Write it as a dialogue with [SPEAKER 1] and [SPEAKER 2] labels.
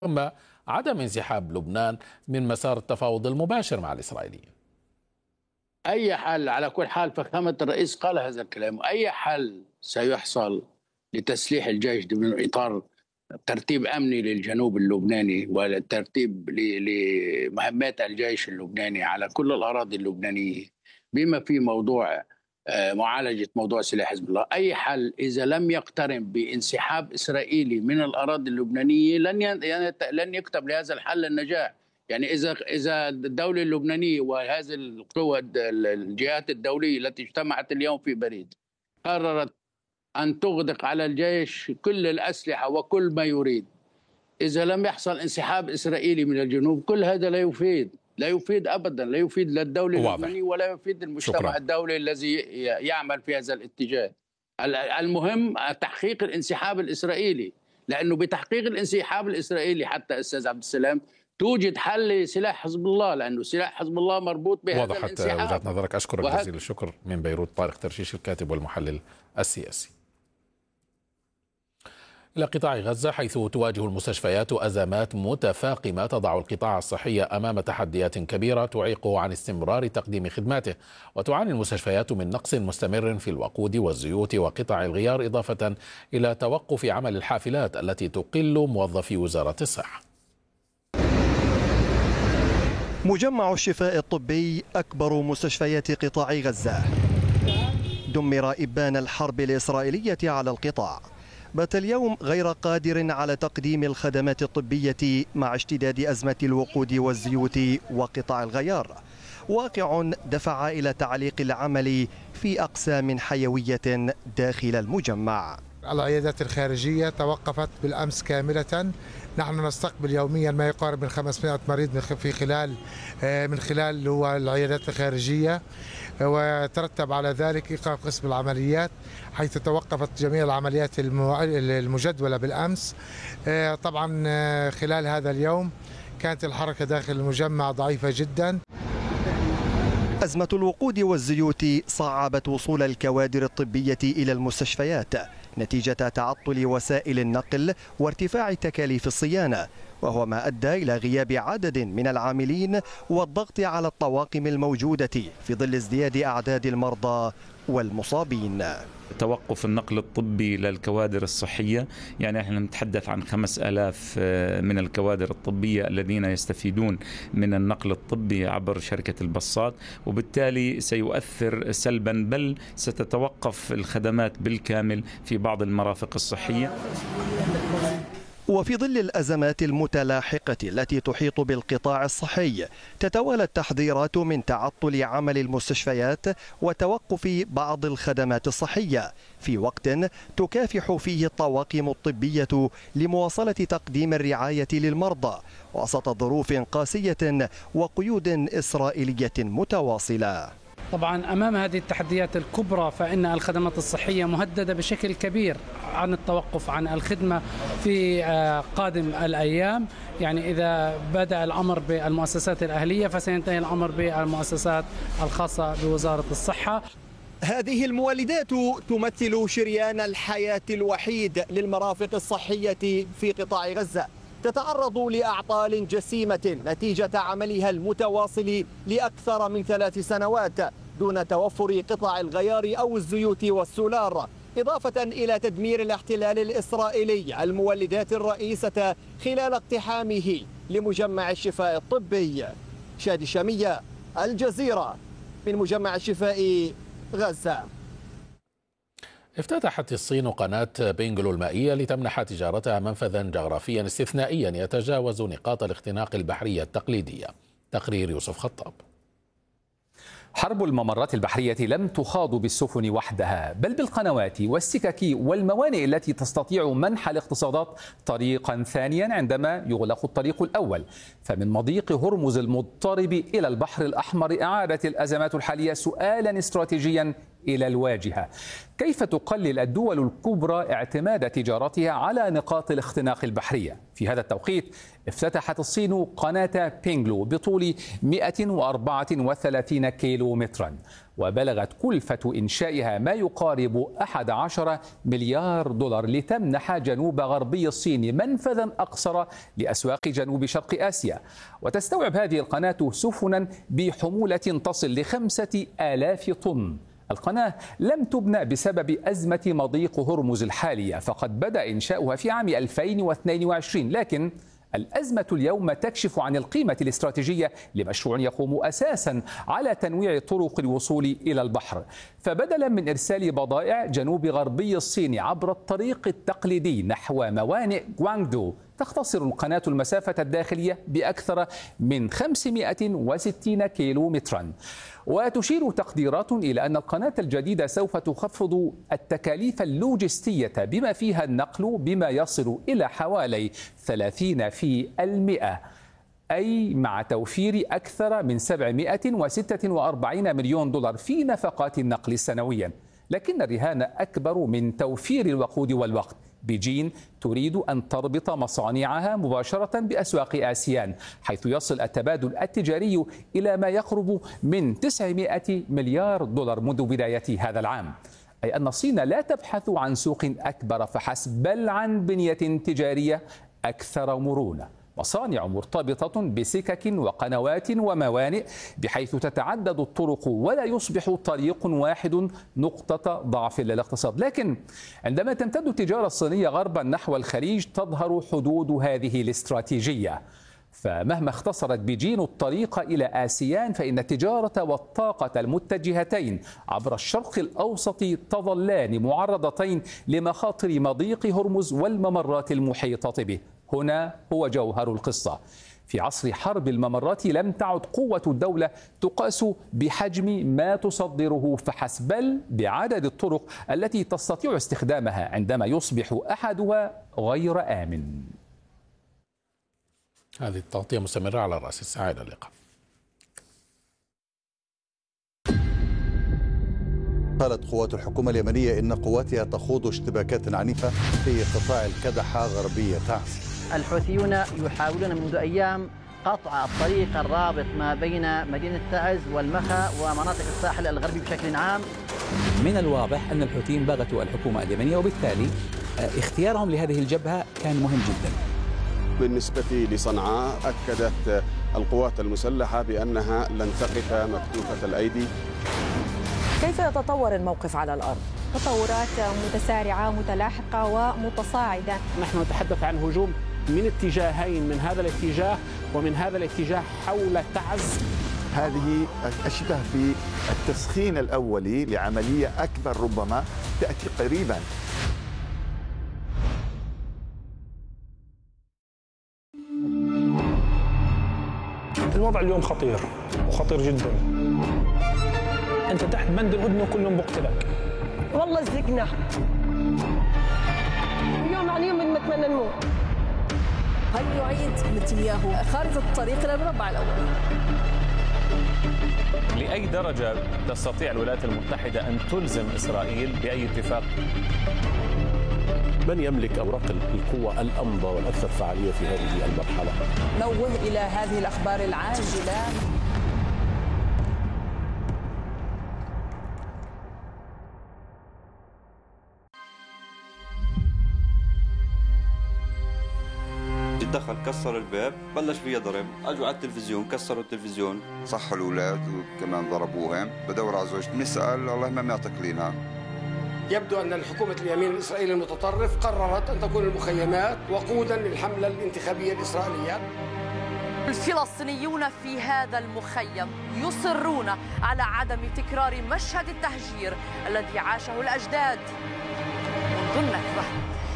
[SPEAKER 1] ثم عدم انسحاب لبنان من مسار التفاوض المباشر مع الإسرائيليين.
[SPEAKER 2] أي حل على كل حال، فخامة الرئيس قال هذا الكلام، أي حل سيحصل لتسليح الجيش ضمن إطار ترتيب أمني للجنوب اللبناني والترتيب لمهمات الجيش اللبناني على كل الأراضي اللبنانية بما في موضوع معالجة موضوع سلاح حزب الله. أي حل إذا لم يقترن بانسحاب إسرائيلي من الأراضي اللبنانية لن يكتب لهذا الحل النجاح. يعني إذا الدولة اللبنانية وهذه القوى الجهات الدولية التي اجتمعت اليوم في باريس قررت أن تغدق على الجيش كل الأسلحة وكل ما يريد، إذا لم يحصل انسحاب إسرائيلي من الجنوب كل هذا لا يفيد أبدا، لا يفيد للدولة اللبنانية ولا يفيد المجتمع الدولي الذي يعمل في هذا الاتجاه. المهم تحقيق الانسحاب الإسرائيلي، لأنه بتحقيق الانسحاب الإسرائيلي حتى أستاذ عبد السلام توجد حل لسلاح حزب الله، لأنه سلاح حزب الله مربوط بهذا الانسحاب.
[SPEAKER 1] وضحت وجهة نظرك. أشكرك جزيل الشكر من بيروت طارق ترشيش، الكاتب والمحلل السياسي. إلى قطاع غزة، حيث تواجه المستشفيات أزمات متفاقمة تضع القطاع الصحي أمام تحديات كبيرة تعيقه عن استمرار تقديم خدماته، وتعاني المستشفيات من نقص مستمر في الوقود والزيوت وقطع الغيار، إضافة إلى توقف عمل الحافلات التي تقل موظفي وزارة الصحة.
[SPEAKER 3] مجمع الشفاء الطبي أكبر مستشفيات قطاع غزة دمر إبان الحرب الإسرائيلية على القطاع، بات اليوم غير قادر على تقديم الخدمات الطبية مع اشتداد أزمة الوقود والزيوت وقطع الغيار، واقع دفع إلى تعليق العمل في أقسام حيوية داخل المجمع.
[SPEAKER 4] العيادات الخارجية توقفت بالأمس كاملة. نحن نستقبل يوميا ما يقارب من 500 مريض من خلال هو العيادات الخارجية، وترتب على ذلك إيقاف قسم العمليات حيث توقفت جميع العمليات المجدولة بالأمس. طبعا خلال هذا اليوم كانت الحركة داخل المجمع ضعيفة جدا.
[SPEAKER 3] أزمة الوقود والزيوت صعبت وصول الكوادر الطبية إلى المستشفيات نتيجة تعطل وسائل النقل وارتفاع تكاليف الصيانة، وهو ما أدى إلى غياب عدد من العاملين والضغط على الطواقم الموجودة في ظل ازدياد أعداد المرضى والمصابين.
[SPEAKER 5] توقف النقل الطبي للكوادر الصحية، يعني احنا نتحدث عن 5000 من الكوادر الطبية الذين يستفيدون من النقل الطبي عبر شركة البساط، وبالتالي سيؤثر سلبا بل ستتوقف الخدمات بالكامل في بعض المرافق الصحية.
[SPEAKER 3] وفي ظل الأزمات المتلاحقة التي تحيط بالقطاع الصحي، تتوالى التحذيرات من تعطل عمل المستشفيات وتوقف بعض الخدمات الصحية في وقت تكافح فيه الطواقم الطبية لمواصلة تقديم الرعاية للمرضى وسط ظروف قاسية وقيود إسرائيلية متواصلة.
[SPEAKER 6] طبعا أمام هذه التحديات الكبرى فإن الخدمات الصحية مهددة بشكل كبير عن التوقف عن الخدمة في قادم الأيام. يعني إذا بدأ الأمر بالمؤسسات الأهلية فسينتهي الأمر بالمؤسسات الخاصة بوزارة الصحة.
[SPEAKER 3] هذه المولدات تمثل شريان الحياة الوحيد للمرافق الصحية في قطاع غزة، تتعرض لأعطال جسيمة نتيجة عملها المتواصل لأكثر من 3 سنوات دون توفر قطع الغيار أو الزيوت والسولار، إضافة إلى تدمير الاحتلال الإسرائيلي المولدات الرئيسة خلال اقتحامه لمجمع الشفاء الطبي. شادي شامية، الجزيرة، من مجمع الشفاء غزة.
[SPEAKER 1] افتتحت الصين قناة بنغلو المائية لتمنح تجارتها منفذا جغرافيا استثنائيا يتجاوز نقاط الاختناق البحرية التقليدية. تقرير يوسف خطاب.
[SPEAKER 7] حرب الممرات البحرية لم تخاض بالسفن وحدها، بل بالقنوات والسكك والموانئ التي تستطيع منح الاقتصادات طريقا ثانيا عندما يغلق الطريق الأول. فمن مضيق هرمز المضطرب إلى البحر الأحمر أعادت الأزمات الحالية سؤالا استراتيجيا إلى الواجهة. كيف تقلل الدول الكبرى اعتماد تجارتها على نقاط الاختناق البحرية؟ في هذا التوقيت افتتحت الصين قناة بينغلو بطول 134 كيلومترا، وبلغت كلفة إنشائها ما يقارب 11 مليار دولار لتمنح جنوب غربي الصين منفذا أقصر لأسواق جنوب شرق آسيا. وتستوعب هذه القناة سفنا بحمولة تصل ل5,000 طن. القناة لم تبنى بسبب أزمة مضيق هرمز الحالية، فقد بدأ إنشاؤها في عام 2022، لكن الأزمة اليوم تكشف عن القيمة الاستراتيجية لمشروع يقوم أساسا على تنويع طرق الوصول إلى البحر. فبدلا من إرسال بضائع جنوب غربي الصين عبر الطريق التقليدي نحو موانئ غوانغدو، تختصر القناة المسافة الداخلية بأكثر من 560 كيلومترا. وتشير تقديرات إلى أن القناة الجديدة سوف تخفض التكاليف اللوجستية بما فيها النقل بما يصل إلى حوالي 30%، أي مع توفير أكثر من 746 مليون دولار في نفقات النقل سنويا. لكن الرهان أكبر من توفير الوقود والوقت. بيجين تريد أن تربط مصانعها مباشرة بأسواق آسيان، حيث يصل التبادل التجاري إلى ما يقرب من 900 مليار دولار منذ بداية هذا العام. أي أن الصين لا تبحث عن سوق أكبر فحسب، بل عن بنية تجارية أكثر مرونة، مصانع مرتبطة بسكك وقنوات وموانئ بحيث تتعدد الطرق ولا يصبح طريق واحد نقطة ضعف للاقتصاد. لكن عندما تمتد التجارة الصينية غربا نحو الخليج تظهر حدود هذه الاستراتيجية. فمهما اختصرت بيجين الطريق إلى آسيان فإن التجارة والطاقة المتجهتين عبر الشرق الأوسط تظلان معرضتين لمخاطر مضيق هرمز والممرات المحيطة به. هنا هو جوهر القصة. في عصر حرب الممرات لم تعد قوة الدولة تقاس بحجم ما تصدره فحسب، بل بعدد الطرق التي تستطيع استخدامها عندما يصبح أحدها غير آمن.
[SPEAKER 1] هذه التغطية مستمرة على رأس الساعة. إلى اللقاء.
[SPEAKER 8] قالت قوات الحكومة اليمنية إن قواتها تخوض اشتباكات عنيفة في قطاع الكدحة غربية تعز.
[SPEAKER 9] الحوثيون يحاولون منذ أيام قطع الطريق الرابط ما بين مدينة تعز والمخا ومناطق الساحل الغربي بشكل عام.
[SPEAKER 10] من الواضح أن الحوثيين بغتوا الحكومة اليمنية، وبالتالي اختيارهم لهذه الجبهة كان مهم جدا.
[SPEAKER 11] بالنسبة لصنعاء أكدت القوات المسلحة بأنها لن تقف مكتوفة الأيدي.
[SPEAKER 12] كيف يتطور الموقف على الأرض؟
[SPEAKER 13] تطورات متسارعة متلاحقة ومتصاعدة.
[SPEAKER 14] نحن نتحدث عن هجوم من اتجاهين، من هذا الاتجاه ومن هذا الاتجاه حول تعز.
[SPEAKER 15] هذه أشبه بالتسخين الأولي لعملية أكبر ربما تأتي قريبا.
[SPEAKER 16] الوضع اليوم خطير وخطير جدا. أنت تحت بند الهدنة وكلهم بقتلك.
[SPEAKER 17] والله زقنا يوم عن يوم نتمنى نموت.
[SPEAKER 12] هل يعيد نتنياهو خارطة الطريق إلى المربع الأول؟
[SPEAKER 18] لأي درجة تستطيع الولايات المتحدة أن تلزم إسرائيل بأي اتفاق؟
[SPEAKER 19] من يملك أوراق القوة الأمضى والأكثر فعالية في هذه المرحلة؟
[SPEAKER 12] نوه إلى هذه الأخبار العاجلة.
[SPEAKER 20] دخل كسر الباب، بلش فيها ضرب، اجوا على التلفزيون كسروا التلفزيون،
[SPEAKER 21] صحوا الاولاد وكمان ضربوهم. بدور على زوجتي بنسال والله ما معتقلينها.
[SPEAKER 22] يبدو ان الحكومه اليمين الاسرائيلي المتطرف قررت ان تكون المخيمات وقودا للحمله الانتخابيه الاسرائيليه.
[SPEAKER 23] الفلسطينيون في هذا المخيم يصرون على عدم تكرار مشهد التهجير الذي عاشه الاجداد منذ النكبه.